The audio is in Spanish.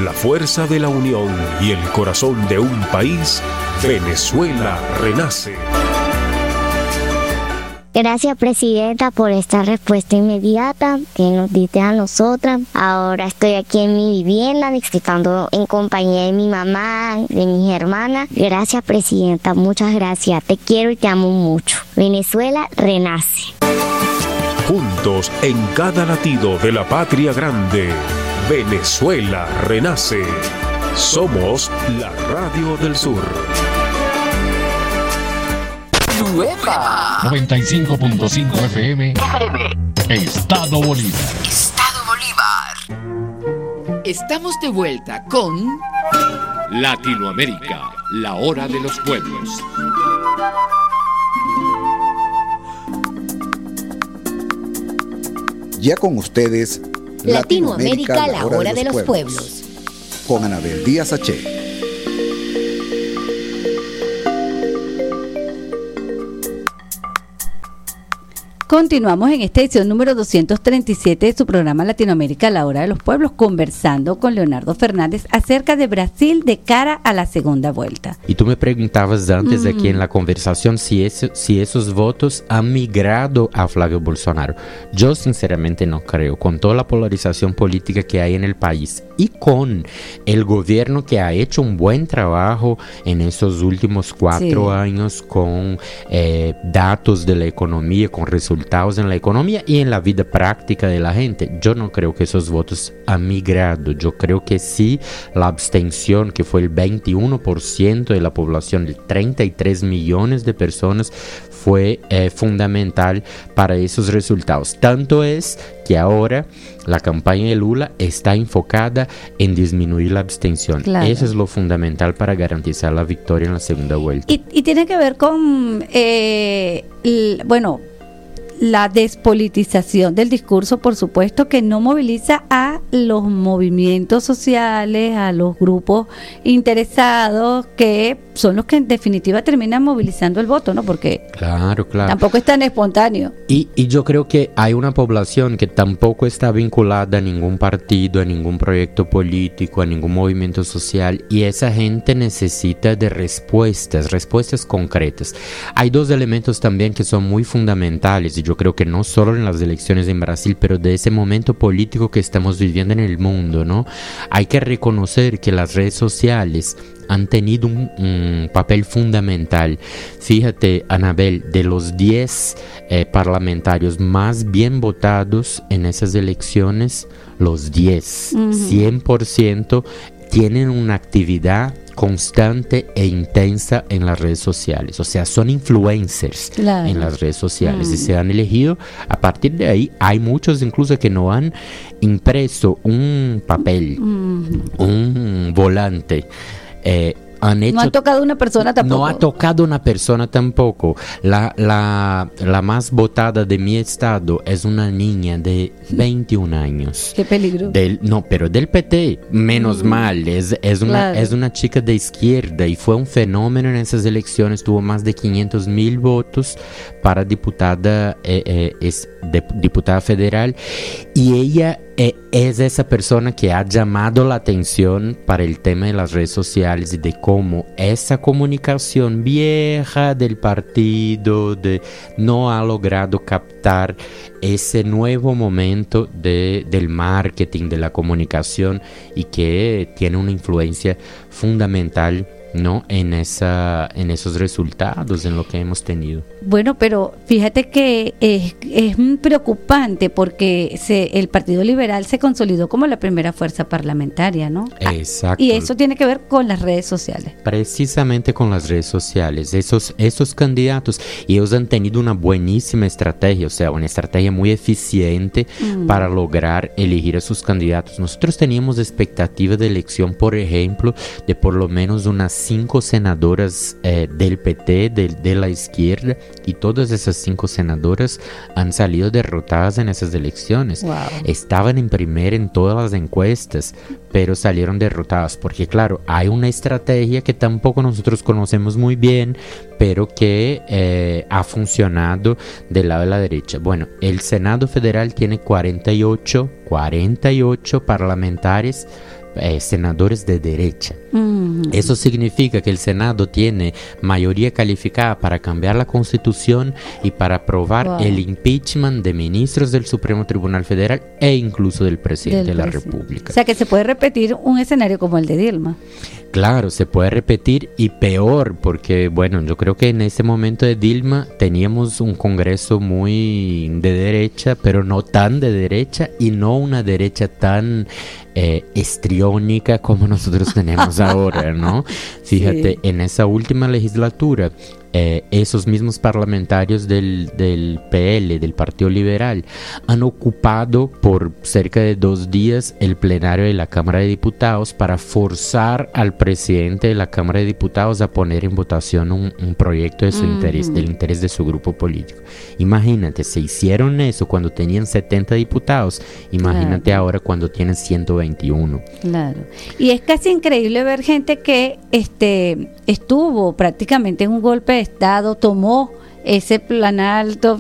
la fuerza de la unión y el corazón de un país, Venezuela renace. Gracias, Presidenta, por esta respuesta inmediata que nos diste a nosotras. Ahora estoy aquí en mi vivienda disfrutando en compañía de mi mamá, de mis hermanas. Gracias, Presidenta, muchas gracias. Te quiero y te amo mucho. Venezuela renace. Juntos en cada latido de la patria grande, Venezuela renace. Somos la Radio del Sur. Nueva 95.5 FM. Estado Bolívar. Estado Bolívar. Estamos de vuelta con Latinoamérica, la hora de los pueblos. Ya con ustedes, Latinoamérica, la hora de los pueblos. Con Anabel Díaz H. Continuamos en esta edición número 237 de su programa Latinoamérica, la hora de los pueblos, conversando con Leonardo Fernández acerca de Brasil de cara a la segunda vuelta. Y tú me preguntabas antes aquí en la conversación si esos votos han migrado a Flavio Bolsonaro. Yo sinceramente no creo, con toda la polarización política que hay en el país y con el gobierno que ha hecho un buen trabajo en esos últimos 4 años con datos de la economía, con resultados en la economía y en la vida práctica de la gente. Yo no creo que esos votos han migrado. Yo creo que sí, la abstención, que fue el 21% de la población, de 33 millones de personas, fue fundamental para esos resultados. Tanto es que ahora la campaña de Lula está enfocada en disminuir la abstención. Claro. Eso es lo fundamental para garantizar la victoria en la segunda vuelta. Y tiene que ver con, la despolitización del discurso, por supuesto, que no moviliza a los movimientos sociales, a los grupos interesados, que son los que en definitiva terminan movilizando el voto, ¿no? Porque claro. Tampoco es tan espontáneo. Y yo creo que hay una población que tampoco está vinculada a ningún partido, a ningún proyecto político, a ningún movimiento social, y esa gente necesita de respuestas concretas. Hay dos elementos también que son muy fundamentales, y yo creo que no solo en las elecciones en Brasil, pero de ese momento político que estamos viviendo en el mundo, ¿no? Hay que reconocer que las redes sociales han tenido un papel fundamental. Fíjate, Anabel, de los 10 parlamentarios más bien votados en esas elecciones, los 10, 100% tienen una actividad constante e intensa en las redes sociales, o sea, son influencers en las redes sociales y se han elegido. A partir de ahí hay muchos incluso que no han impreso un papel, un volante. No ha tocado una persona tampoco. No ha tocado una persona tampoco. La más votada de mi estado es una niña de 21 años. Qué peligro. Pero del PT, menos mal. Es una chica de izquierda y fue un fenómeno en esas elecciones. Tuvo más de 500,000 votos para diputada federal. Y ella es esa persona que ha llamado la atención para el tema de las redes sociales y de cómo esa comunicación vieja del partido no ha logrado captar ese nuevo momento del marketing, de la comunicación, y que tiene una influencia fundamental, ¿no? en esos resultados, en lo que hemos tenido. Bueno, pero fíjate que es preocupante porque el Partido Liberal se consolidó como la primera fuerza parlamentaria, ¿no? Exacto. Y eso tiene que ver con las redes sociales. Precisamente con las redes sociales. Esos candidatos, y ellos han tenido una buenísima estrategia, o sea, una estrategia muy eficiente para lograr elegir a sus candidatos. Nosotros teníamos expectativa de elección, por ejemplo, de por lo menos unas 5 senadoras del PT, de la izquierda, y todas esas 5 senadoras han salido derrotadas en esas elecciones. Wow. Estaban en primera en todas las encuestas, pero salieron derrotadas porque, claro, hay una estrategia que tampoco nosotros conocemos muy bien, pero que ha funcionado del lado de la derecha. Bueno, el Senado Federal tiene 48 parlamentarios senadores de derecha. Eso significa que el Senado tiene mayoría calificada para cambiar la Constitución y para aprobar el impeachment de ministros del Supremo Tribunal Federal e incluso del presidente de la República. O sea que se puede repetir un escenario como el de Dilma. Claro, se puede repetir y peor, porque bueno, yo creo que en ese momento de Dilma teníamos un Congreso muy de derecha, pero no tan de derecha y no una derecha tan histriónica como nosotros tenemos ahora, ¿no? Fíjate, en esa última legislatura, esos mismos parlamentarios del PL, del Partido Liberal, han ocupado por cerca de 2 días el plenario de la Cámara de Diputados para forzar al presidente de la Cámara de Diputados a poner en votación un proyecto de su interés, del interés de su grupo político. Imagínate, se hicieron eso cuando tenían 70 diputados, imagínate ahora cuando tienen 121. Claro, y es casi increíble ver gente que estuvo prácticamente en un golpe de Estado, tomó ese planalto,